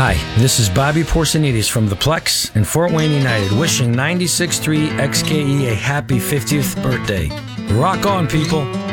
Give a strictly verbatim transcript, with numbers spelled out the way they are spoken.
Hi, this is Bobby Porsonides from the Plex in Fort Wayne United, wishing ninety-six point three X K E a happy fiftieth birthday. Rock on, people!